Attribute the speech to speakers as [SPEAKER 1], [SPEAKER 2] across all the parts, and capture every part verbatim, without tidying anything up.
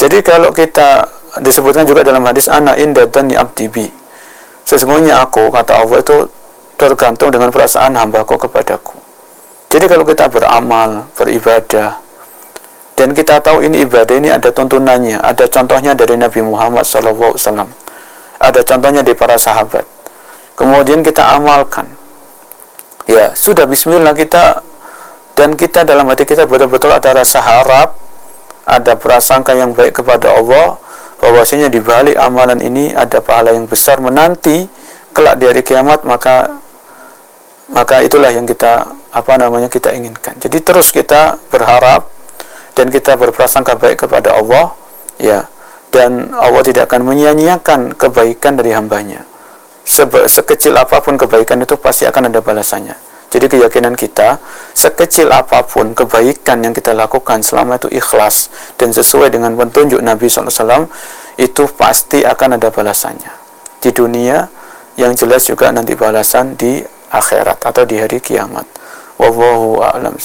[SPEAKER 1] Jadi kalau kita disebutkan juga dalam hadis ana inda dhanni abdi bi, sesungguhnya aku, kata Allah, itu tergantung dengan perasaan hambaku kepadaku. Jadi kalau kita beramal, beribadah, dan kita tahu ini ibadah ini ada tuntunannya, ada contohnya dari Nabi Muhammad shallallahu alaihi wasallam, ada contohnya dari para sahabat, kemudian kita amalkan, ya sudah, bismillah kita, dan kita dalam hati kita betul-betul ada rasa harap, ada prasangka yang baik kepada Allah, bahwasanya di balik amalan ini ada pahala yang besar menanti kelak di hari kiamat, maka maka itulah yang kita apa namanya kita inginkan. Jadi terus kita berharap dan kita berprasangka baik kepada Allah, ya, dan Allah tidak akan menyia-nyiakan kebaikan dari hambanya. Sebe- sekecil apapun kebaikan itu pasti akan ada balasannya. Jadi keyakinan kita, sekecil apapun kebaikan yang kita lakukan selama itu ikhlas dan sesuai dengan petunjuk Nabi shallallahu alaihi wasallam, itu pasti akan ada balasannya di dunia, yang jelas juga nanti balasan di akhirat atau di hari kiamat. Wallahu a'lam.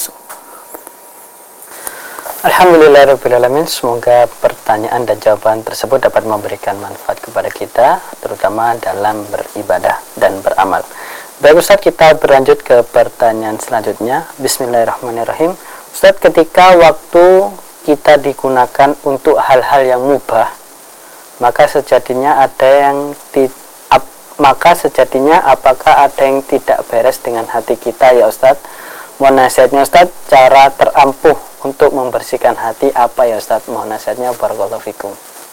[SPEAKER 2] Alhamdulillahirrabbilalamin. Semoga pertanyaan dan jawaban tersebut dapat memberikan manfaat kepada kita, terutama dalam beribadah dan beramal. Baik Ustaz, kita berlanjut ke pertanyaan selanjutnya. Bismillahirrahmanirrahim. Ustaz, ketika waktu kita digunakan untuk hal-hal yang mubah, maka sejatinya ada yang ti- ap, maka sejatinya apakah ada yang tidak beres dengan hati kita ya Ustaz? Mohon nasihatnya Ustaz, cara terampuh untuk membersihkan hati apa ya Ustaz? Mohon nasihatnya, barakallahu fikum.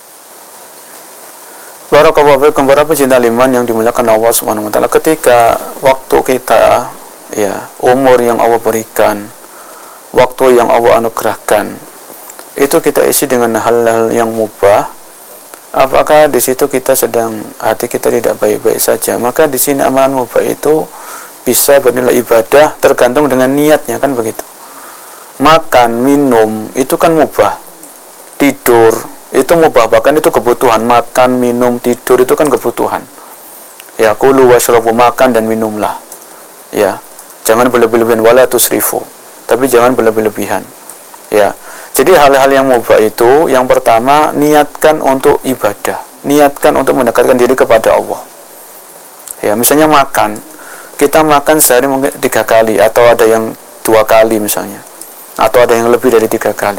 [SPEAKER 1] Barakallahu fikum, para pecinta iman yang dimuliakan Allah Subhanahu wa taala. Ketika waktu kita, ya, umur yang Allah berikan, waktu yang Allah anugerahkan, itu kita isi dengan hal-hal yang mubah, apakah di situ kita sedang, hati kita tidak baik-baik saja, maka di sini amalan mubah itu bisa bernilai ibadah tergantung dengan niatnya, kan begitu. Makan, minum itu kan mubah, tidur itu mubah, bahkan itu kebutuhan. Makan, minum, tidur itu kan kebutuhan, ya. Kulu washrabu, makan dan minumlah, ya, jangan berlebihan, wala tusrifu, tapi jangan berlebihan, ya. Jadi hal-hal yang mubah itu, yang pertama, niatkan untuk ibadah, niatkan untuk mendekatkan diri kepada Allah, ya. Misalnya makan, kita makan sehari mungkin tiga kali, atau ada yang dua kali misalnya, atau ada yang lebih dari tiga kali.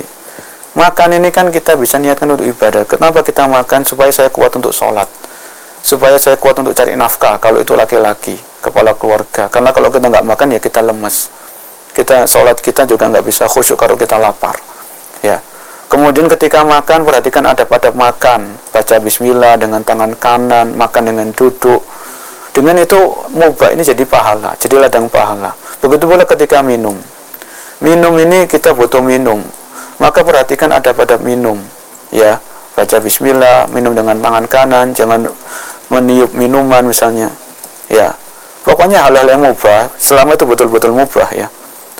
[SPEAKER 1] Makan ini kan kita bisa niatkan untuk ibadah. Kenapa kita makan? Supaya saya kuat untuk sholat, supaya saya kuat untuk cari nafkah, kalau itu laki-laki, kepala keluarga. Karena kalau kita nggak makan, ya kita lemes, kita sholat kita juga nggak bisa khusyuk kalau kita lapar, ya. Kemudian ketika makan, perhatikan adab pada makan, baca bismillah dengan tangan kanan, makan dengan duduk. Dengan itu mubah ini jadi pahala, jadi ladang pahala. Begitu pula ketika minum. Minum ini kita butuh minum, maka perhatikan ada pada minum, ya. Baca bismillah, minum dengan tangan kanan, jangan meniup minuman misalnya, ya. Pokoknya hal-hal yang mubah, selama itu betul-betul mubah, ya.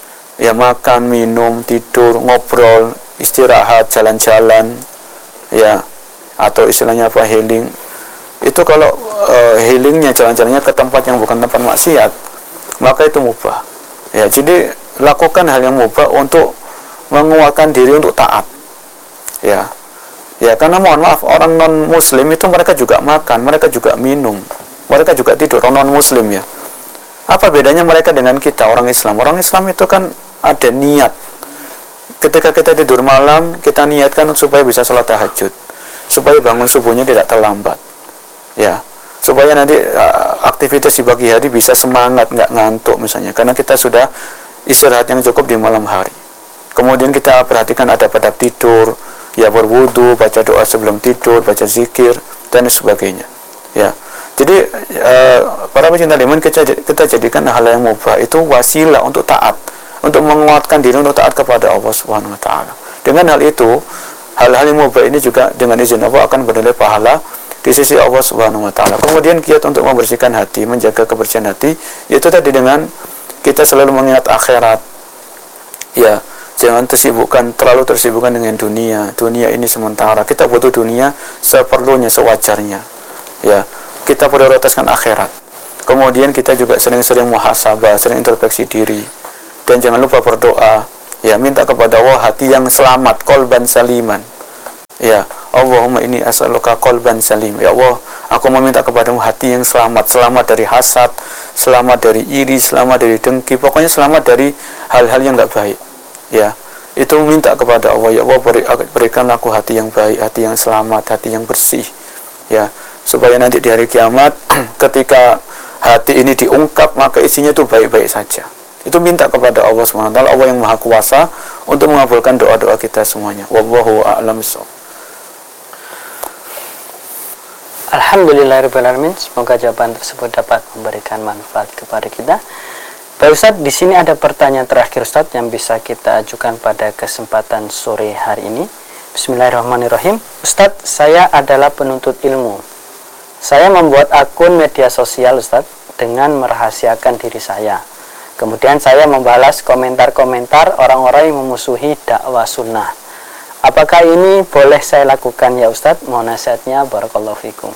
[SPEAKER 1] Ya, makan, minum, tidur, ngobrol, istirahat, jalan-jalan, ya, atau istilahnya apa, healing. Itu kalau uh, healingnya, jalan-jalannya ke tempat yang bukan tempat maksiat, maka itu mubah, ya. Jadi lakukan hal yang mubah untuk menguatkan diri untuk taat, ya, ya. Karena mohon maaf, orang non muslim itu mereka juga makan, mereka juga minum, mereka juga tidur, orang non muslim, ya. Apa bedanya mereka dengan kita orang Islam? Orang Islam itu kan ada niat. Ketika kita tidur malam, kita niatkan supaya bisa sholat tahajud, supaya bangun subuhnya tidak terlambat, ya, supaya nanti uh, aktivitas di pagi hari bisa semangat, nggak ngantuk misalnya, karena kita sudah istirahat yang cukup di malam hari. Kemudian kita perhatikan adab-adab tidur, ya, berwudu, baca doa sebelum tidur, baca zikir dan sebagainya, ya. Jadi uh, para pecinta iman, kita, kita jadikan hal yang mubah itu wasilah untuk taat, untuk menguatkan diri untuk taat kepada Allah Subhanahu wa taala. Dengan hal itu, hal-hal yang mubah ini juga dengan izin Allah akan bernilai pahala di sisi Allah Subhanahu wa taala. Kemudian kiat untuk membersihkan hati, menjaga kebersihan hati, yaitu tadi dengan kita selalu mengingat akhirat, ya. Jangan tersibukkan, terlalu tersibukkan dengan dunia. Dunia ini sementara. Kita butuh dunia seperlunya, sewajarnya, ya. Kita prioritaskan akhirat. Kemudian kita juga sering-sering muhasabah, sering introspeksi diri, dan jangan lupa berdoa, ya, minta kepada Allah hati yang selamat, qalban saliman, ya. Allahumma inni as'aluka qalban salim. Ya Allah, aku meminta kepadamu hati yang selamat, selamat dari hasad, selamat dari iri, selamat dari dengki, pokoknya selamat dari hal-hal yang enggak baik. Ya, itu minta kepada Allah, ya Allah, beri, berikanlah aku hati yang baik, hati yang selamat, hati yang bersih. Ya, supaya nanti di hari kiamat ketika hati ini diungkap, maka isinya itu baik-baik saja. Itu minta kepada Allah subhanahu wa taala, Allah yang maha kuasa untuk mengabulkan doa-doa kita semuanya. Wallahu a'lam bishawab.
[SPEAKER 2] Alhamdulillahirabbil alamin. Semoga jawaban tersebut dapat memberikan manfaat kepada kita. Baik Ustaz, di sini ada pertanyaan terakhir Ustaz yang bisa kita ajukan pada kesempatan sore hari ini. Bismillahirrahmanirrahim. Ustaz, saya adalah penuntut ilmu. Saya membuat akun media sosial Ustaz dengan merahasiakan diri saya. Kemudian saya membalas komentar-komentar orang-orang yang memusuhi dakwah sunnah. Apakah ini boleh saya lakukan ya Ustadz? Mohon nasihatnya, barakallahu fikum.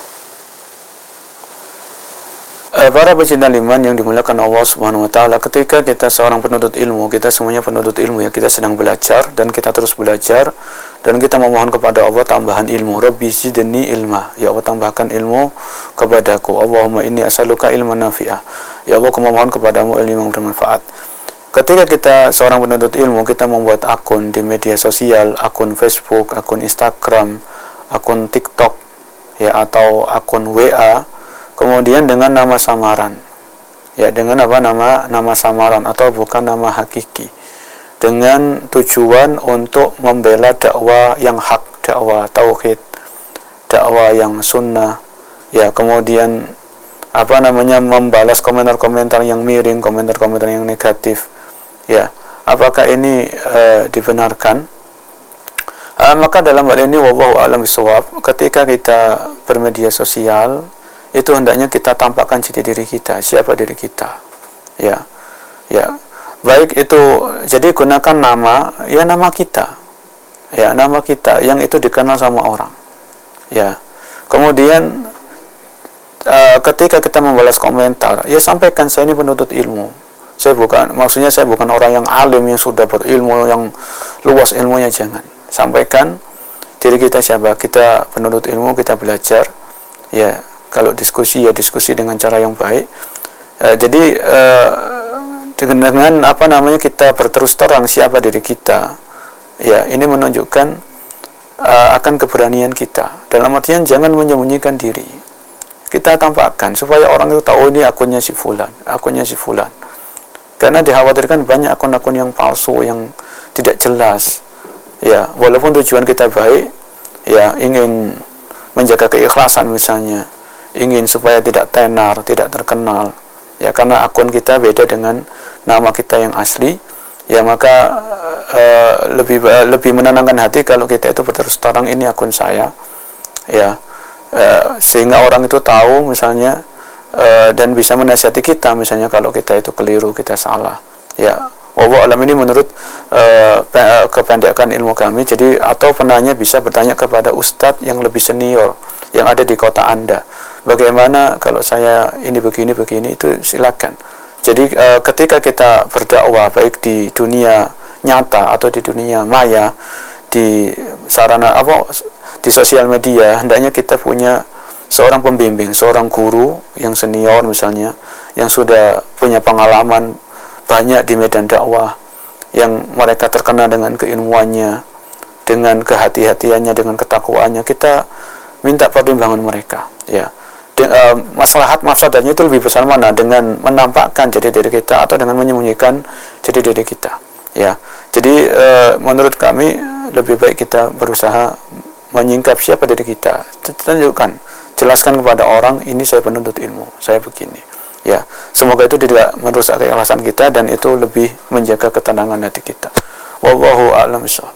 [SPEAKER 1] Para pecinta iman yang dimuliakan Allah Subhanahu wa taala, ketika kita seorang penuntut ilmu, kita semuanya penuntut ilmu ya, kita sedang belajar dan kita terus belajar dan kita memohon kepada Allah tambahan ilmu. Rabbi zidni ilma. Ya Allah, tambahkan ilmu kepadaku. Allahumma inni as'aluka ilman nafi'ah. Ya Allah, aku memohon kepadamu ilmu yang bermanfaat. Ketika kita seorang penuntut ilmu, kita membuat akun di media sosial, akun Facebook, akun Instagram, akun TikTok ya, atau akun W A, kemudian dengan nama samaran. Ya, dengan apa nama nama samaran atau bukan nama hakiki. Dengan tujuan untuk membela dakwah yang hak, dakwah tauhid, dakwah yang sunnah. Ya, kemudian apa namanya membalas komentar-komentar yang miring, komentar-komentar yang negatif. Ya, apakah ini uh, dibenarkan? Uh, maka dalam hal ini wallahu a'lam bishawab, ketika kita bermedia sosial itu hendaknya kita tampakkan jati diri kita, siapa diri kita. Ya. Ya. Baik itu, jadi gunakan nama, ya nama kita. Ya, nama kita yang itu dikenal sama orang. Ya. Kemudian uh, ketika kita membalas komentar, ya sampaikan saya ini penuntut ilmu. Saya bukan, maksudnya saya bukan orang yang alim yang sudah berilmu, yang luas ilmunya, jangan. Sampaikan diri kita siapa, kita penuntut ilmu, kita belajar. Ya, kalau diskusi ya diskusi dengan cara yang baik. Uh, jadi uh, dengan, dengan apa namanya kita berterus terang siapa diri kita. Ya, ini menunjukkan uh, akan keberanian kita. Dalam artian jangan menyembunyikan diri. Kita tampakkan supaya orang itu tahu ini akunnya si fulan, akunnya si fulan. Karena dikhawatirkan banyak akun-akun yang palsu, yang tidak jelas. Ya, walaupun tujuan kita baik, ya ingin menjaga keikhlasan misalnya, ingin supaya tidak tenar, tidak terkenal. Ya, karena akun kita beda dengan nama kita yang asli, ya maka uh, lebih lebih menenangkan hati kalau kita itu berterus terang ini akun saya. Ya, uh, sehingga orang itu tahu misalnya. Uh, dan bisa menasihati kita misalnya kalau kita itu keliru, kita salah. Ya, wallahu alam, ini menurut uh, kependekan ilmu kami. Jadi atau penanya bisa bertanya kepada ustadz yang lebih senior yang ada di kota Anda. Bagaimana kalau saya ini begini begini, itu silakan. Jadi uh, ketika kita berdakwah baik di dunia nyata atau di dunia maya, di sarana apa di sosial media, hendaknya kita punya seorang pembimbing, seorang guru yang senior misalnya, yang sudah punya pengalaman banyak di medan dakwah, yang mereka terkenal dengan keilmuannya, dengan kehati-hatiannya, dengan ketakwaannya. Kita minta pertimbangan mereka. Ya, De, uh, maslahat mafsadatnya itu lebih besar mana, dengan menampakkan jati diri kita atau dengan menyembunyikan jati diri kita. Ya, jadi uh, menurut kami lebih baik kita berusaha menyingkap siapa diri kita, tunjukkan, jelaskan kepada orang, ini saya penuntut ilmu, saya begini. Ya, semoga itu tidak merusak keikhlasan kita dan itu lebih menjaga ketenangan hati kita. Wallahu a'lam bishawab.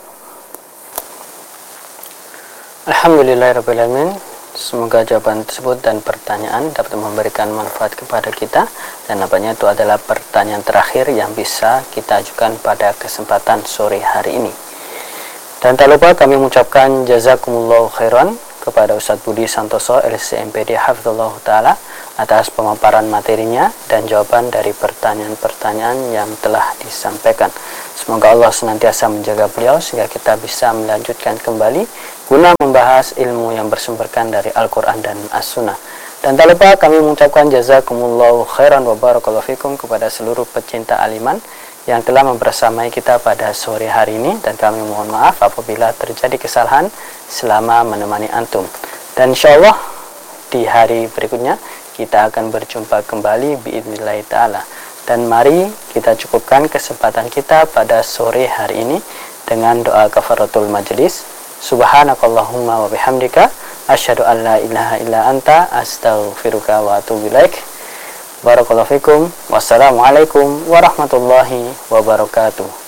[SPEAKER 2] Alhamdulillahirabbil alamin. Semoga jawaban tersebut dan pertanyaan dapat memberikan manfaat kepada kita, dan nampaknya itu adalah pertanyaan terakhir yang bisa kita ajukan pada kesempatan sore hari ini. Dan tak lupa kami mengucapkan jazakumullahu khairan kepada Ustadz Budi Santoso L C M P D Hafizullah Ta'ala atas pemaparan materinya dan jawaban dari pertanyaan-pertanyaan yang telah disampaikan. Semoga Allah senantiasa menjaga beliau sehingga kita bisa melanjutkan kembali guna membahas ilmu yang bersumberkan dari Al-Quran dan As-Sunnah. Dan tak lupa kami mengucapkan jazakumullahu khairan wa barakallahu fikum kepada seluruh pecinta aliman yang telah membersamai kita pada sore hari ini, dan kami mohon maaf apabila terjadi kesalahan selama menemani antum. Dan insyaallah di hari berikutnya kita akan berjumpa kembali biidznillah ta'ala. Dan mari kita cukupkan kesempatan kita pada sore hari ini dengan doa kafaratul majlis. Subhanakallahumma wa bihamdika asyhadu an la ilaha illa anta astaghfiruka wa atubu ilaik. Barakallahu fikum. Wassalamualaikum warahmatullahi wabarakatuh.